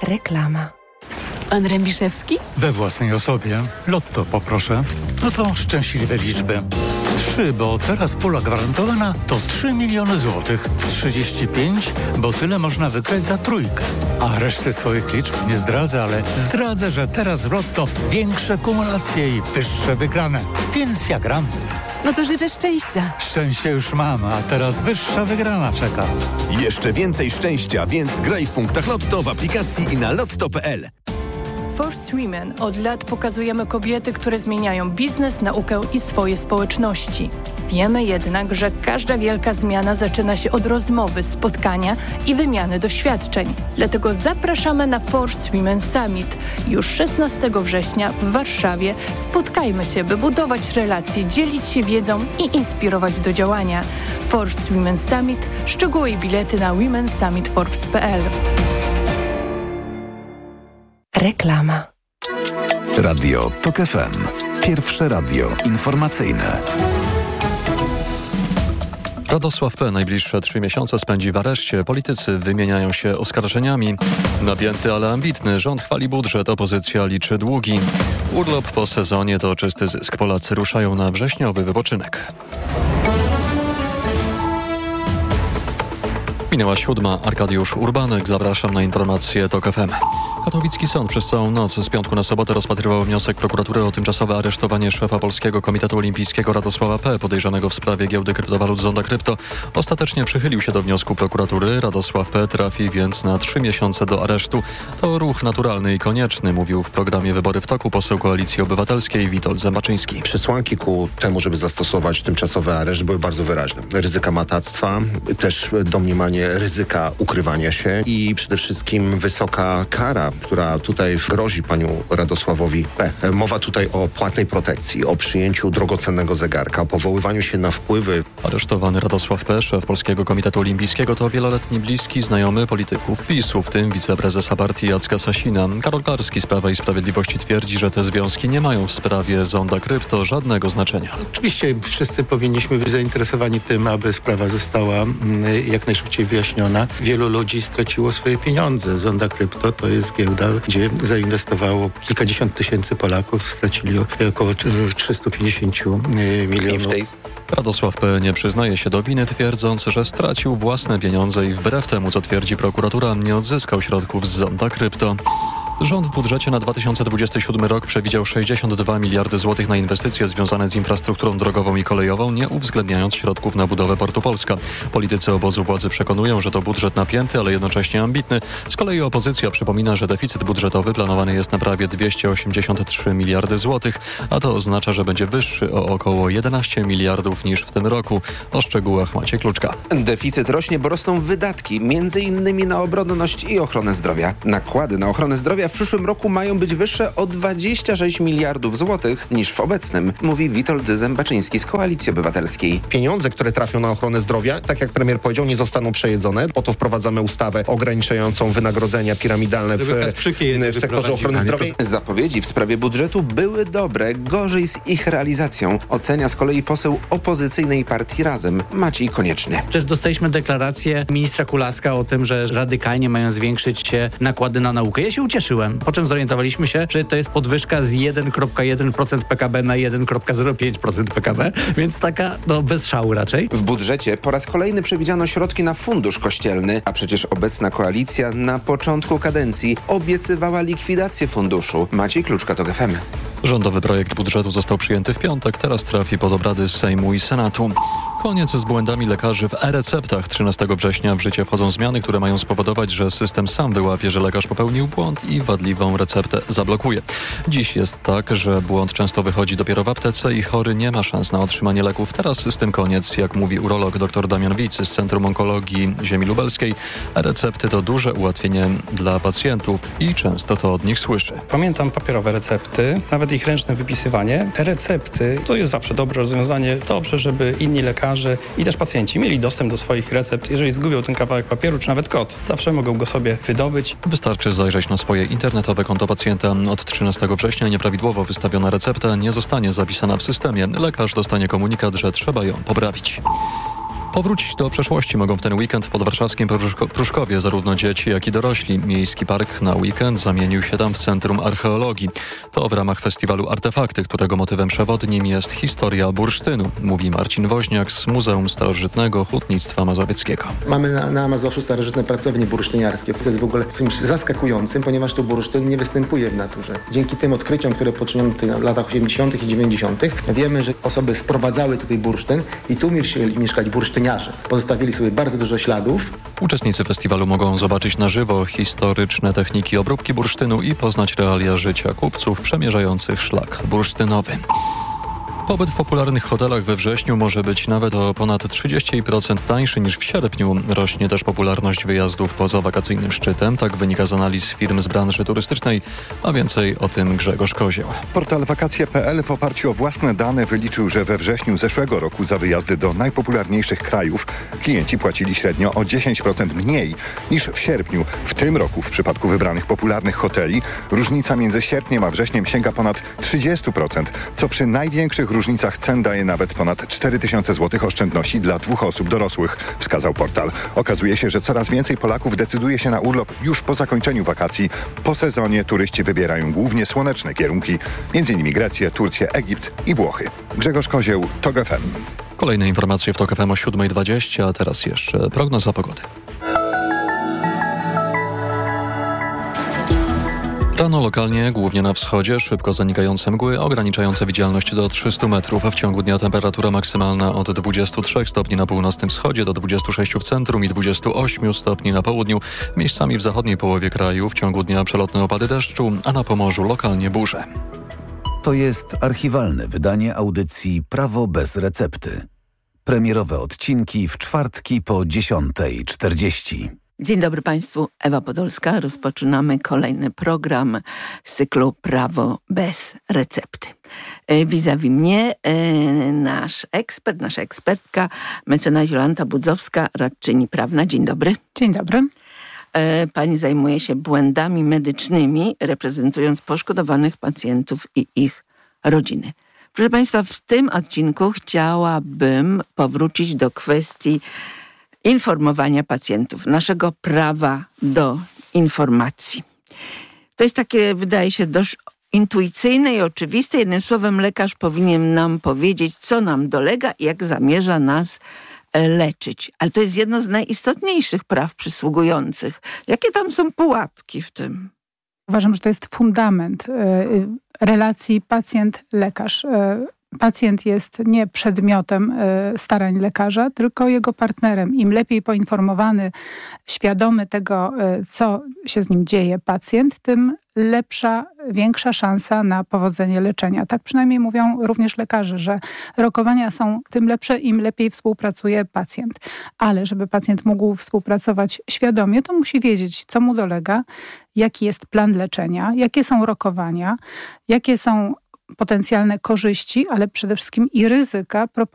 Reklama. Pan Rębiszewski? We własnej osobie. Lotto poproszę. No to szczęśliwe liczby. 3, bo teraz pula gwarantowana to 3 miliony złotych. 35, bo tyle można wygrać za trójkę. A reszty swoich liczb nie zdradzę, ale zdradzę, że teraz w Lotto większe kumulacje i wyższe wygrane. Więc ja gram. No to życzę szczęścia. Szczęście już mam, a teraz wyższa wygrana czeka. Jeszcze więcej szczęścia, więc graj w punktach Lotto w aplikacji i na lotto.pl. Force Women od lat pokazujemy kobiety, które zmieniają biznes, naukę i swoje społeczności. Wiemy jednak, że każda wielka zmiana zaczyna się od rozmowy, spotkania i wymiany doświadczeń. Dlatego zapraszamy na Force Women Summit. Już 16 września w Warszawie spotkajmy się, by budować relacje, dzielić się wiedzą i inspirować do działania. Force Women Summit. Szczegóły i bilety na womensummitforbes.pl. Reklama. Radio TOK FM. Pierwsze radio informacyjne. Radosław P. najbliższe 3 miesiące spędzi w areszcie. Politycy wymieniają się oskarżeniami. Napięty, ale ambitny. Rząd chwali budżet, opozycja liczy długi. Urlop po sezonie to czysty zysk. Polacy ruszają na wrześniowy wypoczynek. Minęła 7. Arkadiusz Urbanek. Zapraszam na informacje TOK FM. Katowicki sąd przez całą noc z piątku na sobotę rozpatrywał wniosek prokuratury o tymczasowe aresztowanie szefa Polskiego Komitetu Olimpijskiego Radosława P., podejrzanego w sprawie giełdy kryptowalut Zonda Krypto. Ostatecznie przychylił się do wniosku prokuratury. Radosław P. trafi więc na 3 miesiące do aresztu. To ruch naturalny i konieczny, mówił w programie Wybory w toku poseł Koalicji Obywatelskiej Witold Zębaczyński. Przesłanki ku temu, żeby zastosować tymczasowy areszt, były bardzo wyraźne. Ryzyka matactwa, też domniemanie ryzyka ukrywania się i przede wszystkim wysoka kara, która tutaj grozi panu Radosławowi P. Mowa tutaj o płatnej protekcji, o przyjęciu drogocennego zegarka, o powoływaniu się na wpływy. Aresztowany Radosław P., szef Polskiego Komitetu Olimpijskiego, to wieloletni bliski znajomy polityków PiS-u, w tym wiceprezesa partii Jacka Sasina. Karol Karski z Prawa i Sprawiedliwości twierdzi, że te związki nie mają w sprawie Zonda Krypto żadnego znaczenia. Oczywiście wszyscy powinniśmy być zainteresowani tym, aby sprawa została jak najszybciej wyjaśniona. Wielu ludzi straciło swoje pieniądze. Zonda Krypto to jest giełda, gdzie zainwestowało kilkadziesiąt tysięcy Polaków, stracili około 350 milionów. Radosław P. nie przyznaje się do winy, twierdząc, że stracił własne pieniądze i wbrew temu, co twierdzi prokuratura, nie odzyskał środków z Zonda Krypto. Rząd w budżecie na 2027 rok przewidział 62 miliardy złotych na inwestycje związane z infrastrukturą drogową i kolejową, nie uwzględniając środków na budowę Portu Polska. Politycy obozu władzy przekonują, że to budżet napięty, ale jednocześnie ambitny. Z kolei opozycja przypomina, że deficyt budżetowy planowany jest na prawie 283 miliardy złotych, a to oznacza, że będzie wyższy o około 11 miliardów niż w tym roku. O szczegółach Maciej Kluczka. Deficyt rośnie, bo rosną wydatki, m.in. na obronność i ochronę zdrowia. Nakłady na ochronę zdrowia w przyszłym roku mają być wyższe o 26 miliardów złotych niż w obecnym, mówi Witold Zębaczyński z Koalicji Obywatelskiej. Pieniądze, które trafią na ochronę zdrowia, tak jak premier powiedział, nie zostaną przejedzone. Po to wprowadzamy ustawę ograniczającą wynagrodzenia piramidalne w sektorze ochrony zdrowia. Zapowiedzi w sprawie budżetu były dobre, gorzej z ich realizacją. Ocenia z kolei poseł opozycyjnej partii Razem, Maciej Konieczny. Też dostaliśmy deklarację ministra Kulaska o tym, że radykalnie mają zwiększyć się nakłady na naukę. Ja się ucieszyłem. Po czym zorientowaliśmy się, że to jest podwyżka z 1,1% PKB na 1,05% PKB, więc taka bez szału raczej. W budżecie po raz kolejny przewidziano środki na fundusz kościelny, a przecież obecna koalicja na początku kadencji obiecywała likwidację funduszu. Maciej Kluczka, TOK FM. Rządowy projekt budżetu został przyjęty w piątek, teraz trafi pod obrady Sejmu i Senatu. Koniec z błędami lekarzy w e-receptach. 13 września w życie wchodzą zmiany, które mają spowodować, że system sam wyłapie, że lekarz popełnił błąd i wadliwą receptę zablokuje. Dziś jest tak, że błąd często wychodzi dopiero w aptece i chory nie ma szans na otrzymanie leków. Teraz z tym koniec, jak mówi urolog dr Damian Wic z Centrum Onkologii Ziemi Lubelskiej. E-recepty to duże ułatwienie dla pacjentów i często to od nich słyszy. Pamiętam papierowe recepty, nawet ich ręczne wypisywanie. E-recepty to jest zawsze dobre rozwiązanie. Dobrze, żeby inni lekarze i też pacjenci mieli dostęp do swoich recept. Jeżeli zgubią ten kawałek papieru czy nawet kod, zawsze mogą go sobie wydobyć. Wystarczy zajrzeć na swoje internetowe konto pacjenta. Od 13 września nieprawidłowo wystawiona recepta nie zostanie zapisana w systemie. Lekarz dostanie komunikat, że trzeba ją poprawić. Powrócić do przeszłości mogą w ten weekend w podwarszawskim Pruszkowie zarówno dzieci, jak i dorośli. Miejski park na weekend zamienił się tam w Centrum Archeologii. To w ramach festiwalu Artefakty, którego motywem przewodnim jest historia bursztynu, mówi Marcin Woźniak z Muzeum Starożytnego Hutnictwa Mazowieckiego. Mamy na Mazowszu starożytne pracownie bursztyniarskie. To jest w ogóle czymś zaskakującym, ponieważ to bursztyn nie występuje w naturze. Dzięki tym odkryciom, które poczyniono tutaj w latach 80. i 90., wiemy, że osoby sprowadzały tutaj bursztyn i tu musieli mieszkać bursztyniarze. Pozostawili sobie bardzo dużo śladów. Uczestnicy festiwalu mogą zobaczyć na żywo historyczne techniki obróbki bursztynu i poznać realia życia kupców przemierzających szlak bursztynowy. Pobyt w popularnych hotelach we wrześniu może być nawet o ponad 30% tańszy niż w sierpniu. Rośnie też popularność wyjazdów poza wakacyjnym szczytem. Tak wynika z analiz firm z branży turystycznej. A więcej o tym Grzegorz Kozieł. Portal wakacje.pl w oparciu o własne dane wyliczył, że we wrześniu zeszłego roku za wyjazdy do najpopularniejszych krajów klienci płacili średnio o 10% mniej niż w sierpniu. W tym roku w przypadku wybranych popularnych hoteli różnica między sierpniem a wrześniem sięga ponad 30%, co przy największych różnicach cen daje nawet ponad 4000 zł oszczędności dla 2 osób dorosłych, wskazał portal. Okazuje się, że coraz więcej Polaków decyduje się na urlop już po zakończeniu wakacji. Po sezonie turyści wybierają głównie słoneczne kierunki, m.in. Grecję, Turcję, Egipt i Włochy. Grzegorz Kozieł, TOK FM. Kolejne informacje w TOK FM o 7:20, a teraz jeszcze prognoza pogody. Rano lokalnie, głównie na wschodzie, szybko zanikające mgły ograniczające widzialność do 300 metrów, a w ciągu dnia temperatura maksymalna od 23 stopni na północnym wschodzie do 26 w centrum i 28 stopni na południu. Miejscami w zachodniej połowie kraju w ciągu dnia przelotne opady deszczu, a na Pomorzu lokalnie burze. To jest archiwalne wydanie audycji Prawo bez recepty. Premierowe odcinki w czwartki po 10:40. Dzień dobry Państwu, Ewa Podolska. Rozpoczynamy kolejny program z cyklu Prawo bez recepty. Vis-a-vis mnie nasz ekspert, nasza ekspertka, mecenas Jolanta Budzowska, radczyni prawna. Dzień dobry. Dzień dobry. Pani zajmuje się błędami medycznymi, reprezentując poszkodowanych pacjentów i ich rodziny. Proszę Państwa, w tym odcinku chciałabym powrócić do kwestii informowania pacjentów, naszego prawa do informacji. To jest takie, wydaje się, dość intuicyjne i oczywiste. Jednym słowem, lekarz powinien nam powiedzieć, co nam dolega i jak zamierza nas leczyć. Ale to jest jedno z najistotniejszych praw przysługujących. Jakie tam są pułapki w tym? Uważam, że to jest fundament relacji pacjent-lekarz. Pacjent jest nie przedmiotem starań lekarza, tylko jego partnerem. Im lepiej poinformowany, świadomy tego, co się z nim dzieje pacjent, tym lepsza, większa szansa na powodzenie leczenia. Tak przynajmniej mówią również lekarze, że rokowania są tym lepsze, im lepiej współpracuje pacjent. Ale żeby pacjent mógł współpracować świadomie, to musi wiedzieć, co mu dolega, jaki jest plan leczenia, jakie są rokowania, jakie są potencjalne korzyści, ale przede wszystkim i ryzyka